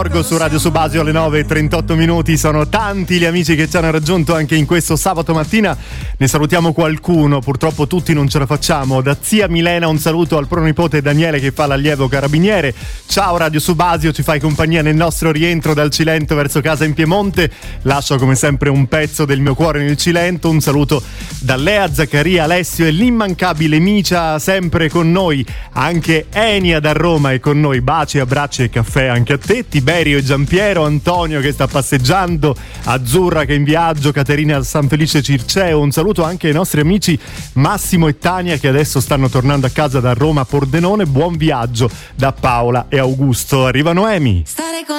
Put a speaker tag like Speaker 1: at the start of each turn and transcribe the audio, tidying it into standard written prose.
Speaker 1: Su Radio Subasio alle 9:38. Sono tanti gli amici che ci hanno raggiunto anche in questo sabato mattina. Ne salutiamo qualcuno, purtroppo tutti non ce la facciamo. Da zia Milena un saluto al pronipote Daniele che fa l'allievo carabiniere. Ciao Radio Subasio, ci fai compagnia nel nostro rientro dal Cilento verso casa in Piemonte. Lascio come sempre un pezzo del mio cuore nel Cilento. Un saluto da Lea, Zaccaria, Alessio e l'immancabile Micia sempre con noi. Anche Enia da Roma è con noi. Baci, abbracci e caffè anche a te. Tiberio e Giampiero, Antonio che sta passeggiando, Azzurra che è in viaggio, Caterina al San Felice Circeo. Un saluto anche ai nostri amici Massimo e Tania che adesso stanno tornando a casa da Roma Pordenone. Buon viaggio da Paola e Augusto. Arriva Noemi.